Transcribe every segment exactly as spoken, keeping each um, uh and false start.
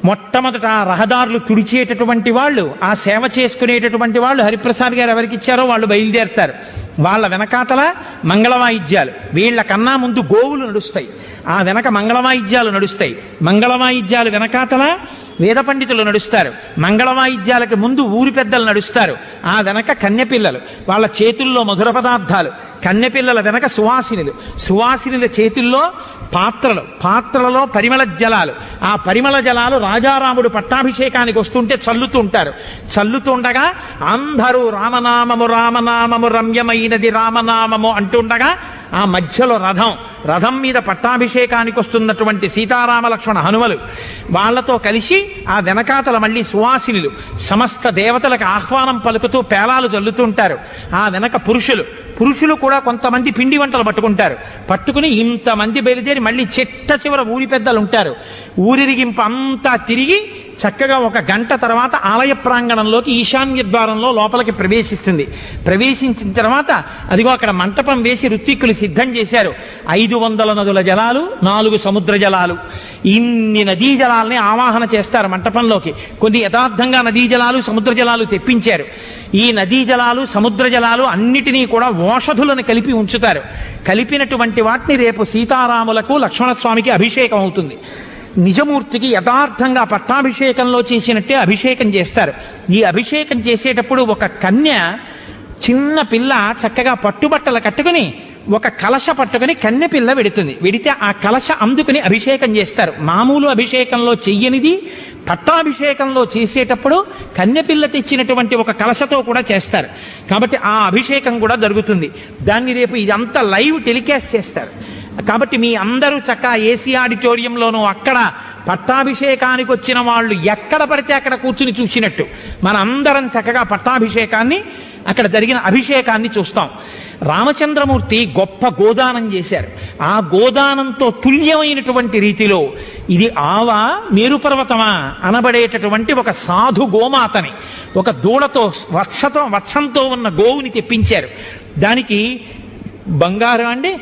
మొట్టమొదట ఆ రహదారులు తుడిచేటటువంటి వాళ్ళు, ఆ సేవ చేసుకునేటటువంటి వాళ్ళు హరిప్రసాద్ గారు ఎవరికి ఇచ్చారో వాళ్ళు బయలుదేరుతారు. వాళ్ళ వెనకాతల మంగళవాయిద్యాలు, వీళ్ళ కన్నా ముందు గోవులు నడుస్తాయి, ఆ వెనక మంగళవాయిద్యాలు నడుస్తాయి. మంగళవాయిద్యాలు వెనకాతల వేద పండితులు నడుస్తారు, మంగళవాయిద్యాలకు ముందు ఊరి పెద్దలు నడుస్తారు, ఆ వెనక కన్యపిల్లలు, వాళ్ళ చేతుల్లో మధుర పదార్థాలు, కన్యపిల్లల వెనక సువాసినులు, సువాసినుల చేతుల్లో పాత్రలు, పాత్రలలో పరిమళ జలాలు, ఆ పరిమళ జలాలు రాజారాముడు పట్టాభిషేకానికి వస్తుంటే చల్లుతూ ఉంటారు. చల్లుతుండగా అందరూ రామనామము రామనామము రమ్యమైనది రామనామము అంటుండగా ఆ మధ్యలో రథం, రథం మీద పట్టాభిషేకానికి వస్తున్నటువంటి సీతారామ లక్ష్మణ హనుమలు, వాళ్లతో కలిసి ఆ వెనకాతల మళ్ళీ సువాసినులు సమస్త దేవతలకు ఆహ్వానం పలుకుతూ పేలాలు చల్లుతుంటారు. ఆ వెనక పురుషులు, పురుషులు కూడా కొంతమంది పిండి వంటలు పట్టుకుంటారు. పట్టుకుని ఇంతమంది బయలుదేరి మళ్ళీ చిట్ట చివర ఊరి పెద్దలు ఉంటారు. ఊరిరిగింపు అంతా తిరిగి చక్కగా ఒక గంట తర్వాత ఆలయ ప్రాంగణంలోకి ఈశాన్య ద్వారంలో లోపలికి ప్రవేశిస్తుంది. ప్రవేశించిన తర్వాత అదిగో అక్కడ మంటపం వేసి ఋత్విక్కులు సిద్ధం చేశారు. ఐదు వందల నదుల జలాలు, నాలుగు సముద్ర జలాలు, ఇన్ని నదీ జలాల్ని ఆవాహన చేస్తారు మంటపంలోకి. కొన్ని యథార్థంగా నదీ జలాలు సముద్ర జలాలు తెప్పించారు. ఈ నదీ జలాలు సముద్ర జలాలు అన్నిటినీ కూడా ఓషధులను కలిపి ఉంచుతారు. కలిపినటువంటి వాటిని రేపు సీతారాములకు లక్ష్మణస్వామికి అభిషేకం అవుతుంది. నిజమూర్తికి యథార్థంగా పట్టాభిషేకంలో చేసినట్టే అభిషేకం చేస్తారు. ఈ అభిషేకం చేసేటప్పుడు ఒక కన్య, చిన్న పిల్ల చక్కగా పట్టుబట్టలు కట్టుకుని ఒక కలశ పట్టుకుని కన్య పిల్ల వెడుతుంది. వెడితే ఆ కలశ అందుకుని అభిషేకం చేస్తారు. మామూలు అభిషేకంలో చెయ్యనిది పట్టాభిషేకంలో చేసేటప్పుడు కన్యపిల్ల తెచ్చినటువంటి ఒక కలశతో కూడా చేస్తారు. కాబట్టి ఆ అభిషేకం కూడా జరుగుతుంది. దాన్ని రేపు ఇదంతా లైవ్ టెలికాస్ట్ చేస్తారు. కాబట్టి మీ అందరూ చక్కగా ఏసీ ఆడిటోరియంలోనూ అక్కడ పట్టాభిషేకానికి వచ్చిన వాళ్ళు ఎక్కడ పడితే అక్కడ కూర్చుని చూసినట్టు మన అందరం చక్కగా పట్టాభిషేకాన్ని, అక్కడ జరిగిన అభిషేకాన్ని చూస్తాం. రామచంద్రమూర్తి గొప్ప గోదానం చేశారు. ఆ గోదానంతో తుల్యమైనటువంటి రీతిలో ఇది ఆవా మేరుపర్వతమా అనబడేటటువంటి ఒక సాధు గోమాతని, ఒక దూడతో వత్సతో వత్సంతో ఉన్న గోవుని తెప్పించారు. దానికి బంగారు అండి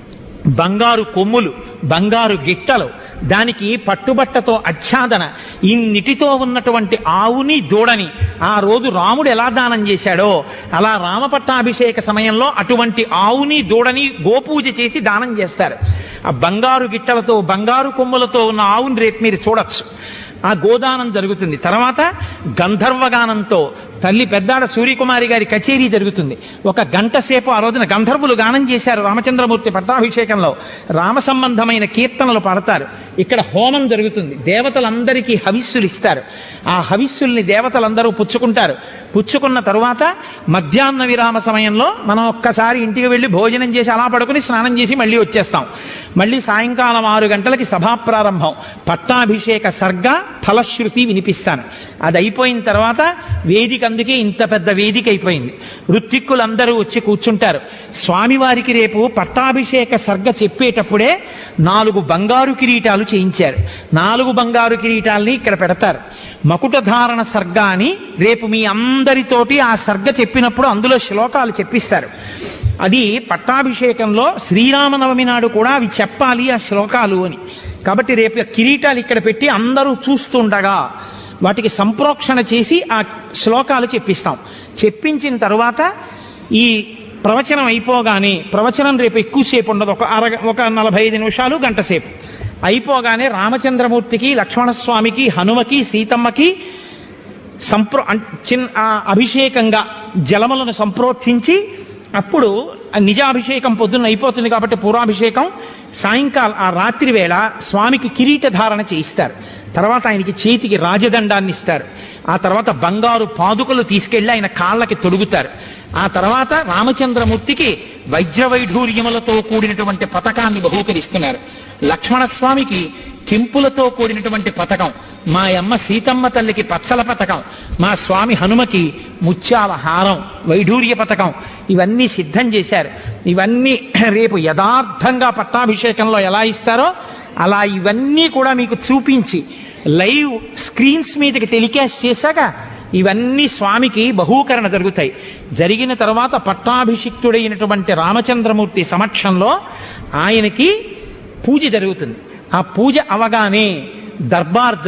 బంగారు కొమ్ములు, బంగారు గిట్టలు, దానికి పట్టుబట్టతో ఆచ్ఛాదన, ఇన్నిటితో ఉన్నటువంటి ఆవుని దూడని ఆ రోజు రాముడు ఎలా దానం చేశాడో అలా రామపట్టాభిషేక సమయంలో అటువంటి ఆవుని దూడని గోపూజ చేసి దానం చేస్తారు. ఆ బంగారు గిట్టలతో బంగారు కొమ్ములతో ఉన్న ఆవుని రేపు మీరు చూడొచ్చు. ఆ గోదానం జరుగుతుంది. తర్వాత గంధర్వగానంతో తల్లి పెద్దాడ సూర్యకుమారి గారి కచేరీ జరుగుతుంది. ఒక గంట సేపు ఆ రోజున గంధర్వులు గానం చేశారు రామచంద్రమూర్తి పట్టాభిషేకంలో. రామ సంబంధమైన కీర్తనలు పాడతారు. ఇక్కడ హోమం జరుగుతుంది. దేవతలందరికీ హవిస్సులు ఇస్తారు. ఆ హవిస్సుల్ని దేవతలందరూ పుచ్చుకుంటారు. పుచ్చుకున్న తరువాత మధ్యాహ్న విరామ సమయంలో మనం ఒక్కసారి ఇంటికి వెళ్ళి భోజనం చేసి అలా పడుకుని స్నానం చేసి మళ్ళీ వచ్చేస్తాం. మళ్ళీ సాయంకాలం ఆరు గంటలకి సభా ప్రారంభం. పట్టాభిషేక సర్గ ఫలశ్రుతి వినిపిస్తాను. అది అయిపోయిన తర్వాత వేదిక, అందుకే ఇంత పెద్ద వేదిక అయిపోయింది. ఋత్విక్కులందరూ వచ్చి కూర్చుంటారు. స్వామివారికి రేపు పట్టాభిషేక సర్గ చెప్పేటప్పుడే నాలుగు బంగారు కిరీటాలు చేయించారు. నాలుగు బంగారు కిరీటాల్ని ఇక్కడ పెడతారు. మకుటధారణ సర్గ అని రేపు మీ అందరితోటి ఆ సర్గ చెప్పినప్పుడు అందులో శ్లోకాలు చెప్పిస్తారు. అది పట్టాభిషేకంలో శ్రీరామనవమి నాడు కూడా అవి చెప్పాలి ఆ శ్లోకాలు అని. కాబట్టి రేపు కిరీటాలు ఇక్కడ పెట్టి అందరూ చూస్తుండగా వాటికి సంప్రోక్షణ చేసి ఆ శ్లోకాలు చెప్పిస్తాం. చెప్పించిన తర్వాత ఈ ప్రవచనం అయిపోగానే, ప్రవచనం రేపు ఎక్కువసేపు ఉండదు, ఒక అర ఒక నలభై ఐదు నిమిషాలు గంట సేపు అయిపోగానే రామచంద్రమూర్తికి, లక్ష్మణస్వామికి, హనుమకి, సీతమ్మకి సంప్రో చిన్న అభిషేకంగా జలములను సంప్రోక్షించి అప్పుడు నిజాభిషేకం పొద్దున్న అయిపోతుంది కాబట్టి పూర్వాభిషేకం, సాయంకాలం ఆ రాత్రి వేళ స్వామికి కిరీట ధారణ చేయిస్తారు. తర్వాత ఆయనకి చేతికి రాజదండాన్ని ఇస్తారు. ఆ తర్వాత బంగారు పాదుకలు తీసుకెళ్లి ఆయన కాళ్ళకి తొడుగుతారు. ఆ తర్వాత రామచంద్రమూర్తికి వజ్రవైఢూర్యములతో కూడినటువంటి పతకాన్ని బహూకరిస్తున్నారు. లక్ష్మణస్వామికి కెంపులతో కూడినటువంటి పతకం, మా అమ్మ సీతమ్మ తల్లికి పచ్చల పతకం, మా స్వామి హనుమకి ముత్యాల హారం, వైఢూర్య పతకం, ఇవన్నీ సిద్ధం చేశారు. ఇవన్నీ రేపు యథార్థంగా పట్టాభిషేకంలో ఎలా ఇస్తారో అలా ఇవన్నీ కూడా మీకు చూపించి లైవ్ స్క్రీన్స్ మీదకి టెలికాస్ట్ చేశాక ఇవన్నీ స్వామికి బహూకరణ జరుగుతాయి. జరిగిన తర్వాత పట్టాభిషిక్తుడైనటువంటి రామచంద్రమూర్తి సమక్షంలో ఆయనకి పూజ జరుగుతుంది. ఆ పూజ అవగానే దర్బార్